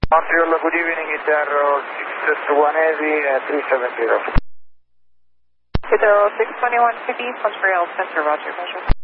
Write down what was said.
Montreal, good evening, Itaro 621 Heavy 370. Itaro 621 Heavy, Montreal Center, roger, measure.